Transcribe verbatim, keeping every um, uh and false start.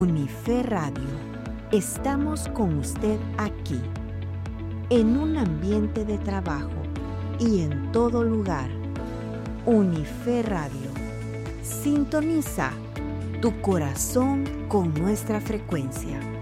Unife Radio. Estamos con usted aquí, en un ambiente de trabajo y en todo lugar. Unife Radio. Sintoniza tu corazón con nuestra frecuencia.